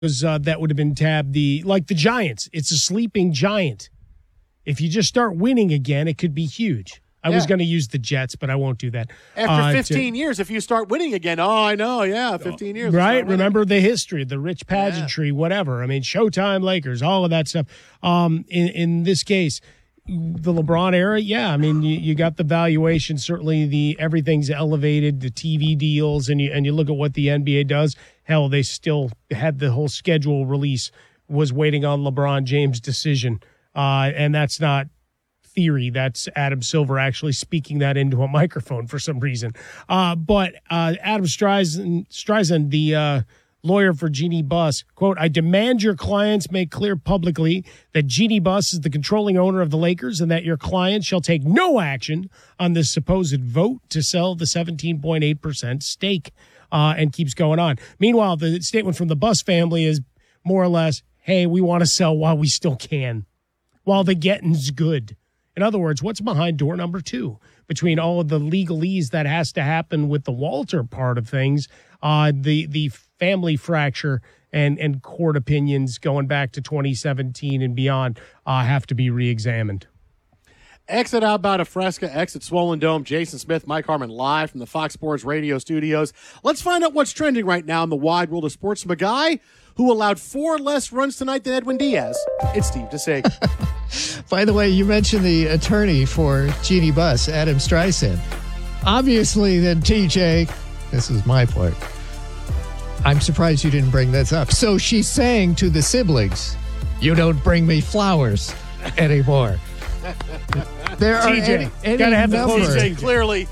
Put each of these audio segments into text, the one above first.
that would have been tabbed like the Giants. It's a sleeping giant. If you just start winning again, it could be huge. I was going to use the Jets, but I won't do that. After 15 years, if you start winning again, I know, 15 years. Right? Remember the history, the rich pageantry, whatever. I mean, Showtime, Lakers, all of that stuff. In this case, the LeBron era, I mean, you got the valuation. Certainly, everything's elevated, the TV deals, and you look at what the NBA does. Hell, they still had the whole schedule release was waiting on LeBron James' decision, and that's not theory. That's Adam Silver actually speaking that into a microphone for some reason. But Adam Streisand, the lawyer for Jeannie Buss, quote, "I demand your clients make clear publicly that Jeannie Buss is the controlling owner of the Lakers and that your client shall take no action on this supposed vote to sell the 17.8% stake," and keeps going on. Meanwhile, the statement from the Buss family is more or less, hey, we want to sell while we still can, while the getting's good. In other words, what's behind door number 2? Between all of the legalese that has to happen with the Walter part of things, the family fracture and court opinions going back to 2017 and beyond have to be reexamined. Exit Outbound of Fresca, exit Swollen Dome. Jason Smith, Mike Harmon live from the Fox Sports Radio studios. Let's find out what's trending right now in the wide world of sports from a guy who allowed 4 less runs tonight than Edwin Diaz. It's Steve DeSager. By the way, you mentioned the attorney for Jeannie Buss, Adam Streisand. Obviously, then, TJ, this is my part. I'm surprised you didn't bring this up. So she's saying to the siblings, you don't bring me flowers anymore. There are TJ, any gotta have the TJ, clearly,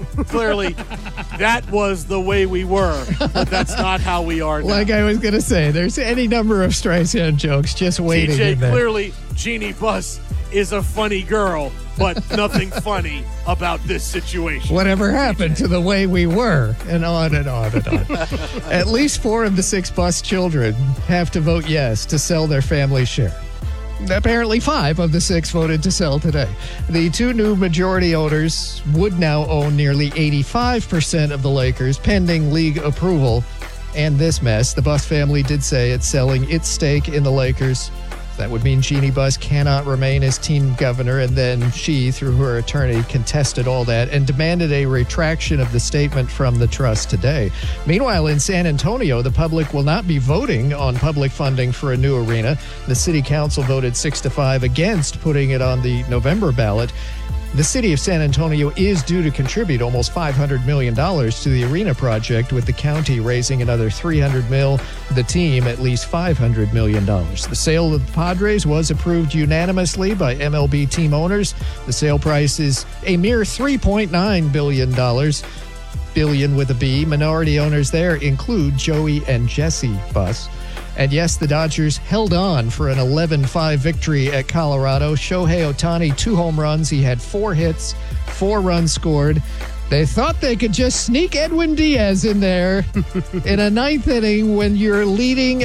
that was the way we were, but that's not how we are now. Like I was going to say, there's any number of Streisand jokes just waiting TJ, in there. Clearly, Jeannie Buss is a funny girl, but nothing funny about this situation. Whatever happened to the way we were, and on and on and on. At least 4 of the 6 Buss children have to vote yes to sell their family share. Apparently 5 of the 6 voted to sell today. The 2 new majority owners would now own nearly 85% of the Lakers, pending league approval. And this mess, the Buss family did say it's selling its stake in the Lakers. That would mean Jeannie Buss cannot remain as team governor, and then she, through her attorney, contested all that and demanded a retraction of the statement from the trust today. Meanwhile, in San Antonio, the public will not be voting on public funding for a new arena. The city council voted 6-5 against putting it on the November ballot. The city of San Antonio is due to contribute almost $500 million to the arena project, with the county raising another $300 million, the team at least $500 million. The sale of the Padres was approved unanimously by MLB team owners. The sale price is a mere $3.9 billion. Billion with a B. Minority owners there include Joey and Jesse Buss. And yes, the Dodgers held on for an 11-5 victory at Colorado. Shohei Ohtani, 2 home runs. He had 4 hits, 4 runs scored. They thought they could just sneak Edwin Diaz in there in a 9th inning when you're leading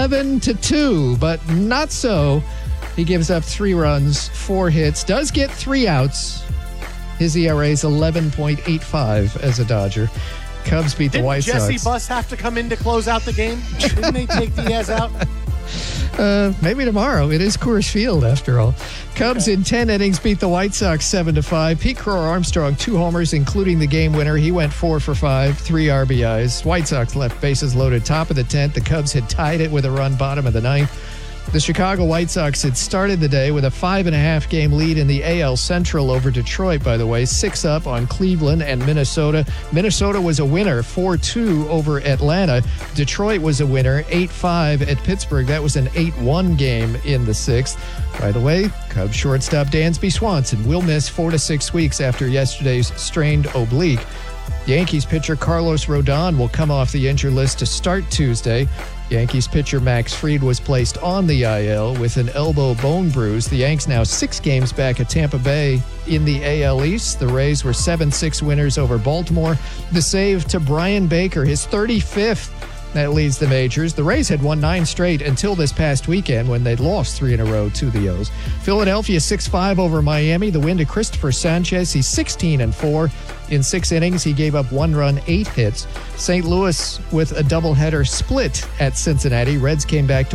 11-2, but not so. He gives up 3 runs, 4 hits, does get 3 outs. His ERA is 11.85 as a Dodger. Cubs beat the White Sox. Didn't Jesse Buss have to come in to close out the game? Didn't they take Diaz out? Maybe tomorrow. It is Coors Field, after all. Cubs in 10 innings beat the White Sox 7-5. Pete Crow-Armstrong, 2 homers, including the game winner. He went 4 for 5, 3 RBIs. White Sox left bases loaded top of the 10th. The Cubs had tied it with a run bottom of the 9th. The Chicago White Sox had started the day with a 5.5 game lead in the AL Central over Detroit, by the way, 6 up on Cleveland and Minnesota. Minnesota was a winner, 4-2 over Atlanta. Detroit was a winner, 8-5 at Pittsburgh. That was an 8-1 game in the 6th. By the way, Cubs shortstop Dansby Swanson will miss 4 to 6 weeks after yesterday's strained oblique. Yankees pitcher Carlos Rodon will come off the injured list to start Tuesday. Yankees pitcher Max Fried was placed on the IL with an elbow bone bruise. The Yanks now 6 games back at Tampa Bay in the AL East. The Rays were 7-6 winners over Baltimore. The save to Brian Baker, his 35th That leads the majors. The Rays had won 9 straight until this past weekend when they'd lost 3 in a row to the O's. Philadelphia 6-5 over Miami. The win to Christopher Sanchez. He's 16-4. In 6 innings, he gave up 1 run, 8 hits. St. Louis with a doubleheader split at Cincinnati. Reds came back to